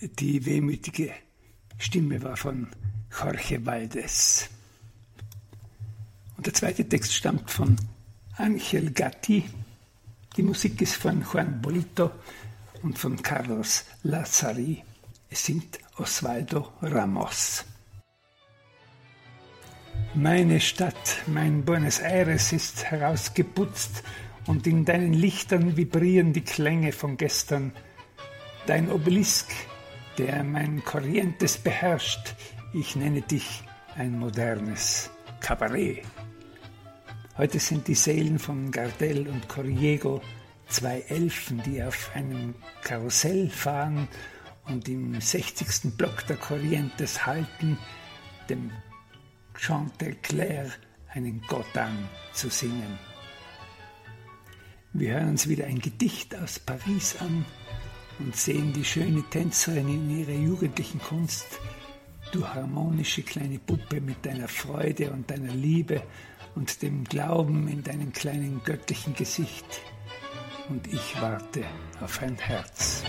Die wehmütige Stimme war von Jorge Valdés. Und der zweite Text stammt von Ángel Gatti. Die Musik ist von Juan Bolito und von Carlos Lazzari. Es singt Osvaldo Ramos. Meine Stadt, mein Buenos Aires ist herausgeputzt und in deinen Lichtern vibrieren die Klänge von gestern. Dein Obelisk, der mein Corrientes beherrscht, ich nenne dich ein modernes Kabarett. Heute sind die Seelen von Gardel und Corriego zwei Elfen, die auf einem Karussell fahren und im 60. Block der Corrientes halten, dem Chanticleer einen Godin zu singen. Wir hören uns wieder ein Gedicht aus Paris an und sehen die schöne Tänzerin in ihrer jugendlichen Kunst, du harmonische kleine Puppe mit deiner Freude und deiner Liebe und dem Glauben in deinem kleinen göttlichen Gesicht. Und ich warte auf ein Herz.